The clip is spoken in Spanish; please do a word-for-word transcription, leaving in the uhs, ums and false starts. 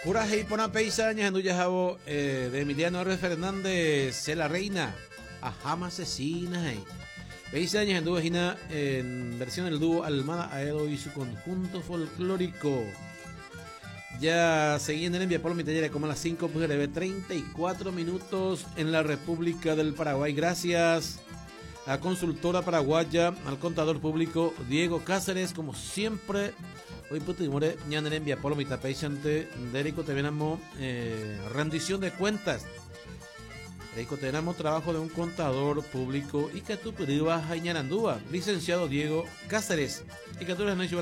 Coraje y pona peisañas en Uyajabo eh, de Emiliano R. Fernández, Se la Reina, Ajama Asesina. Peisañas en Dúo en versión del dúo Almada Aedo y su conjunto folclórico. Ya seguían en Envia por mi taller como a las cinco, pues debe treinta y cuatro minutos en la República del Paraguay. Gracias a Consultora Paraguaya, al contador público Diego Cáceres, como siempre. Hoy putimore ñaner envía por mi tapeisante Derico tenemos eh, rendición de cuentas. Derico tenemos trabajo de un contador público y que tú pedibas a Ñarandúa, licenciado Diego Cáceres. Y que tú eres no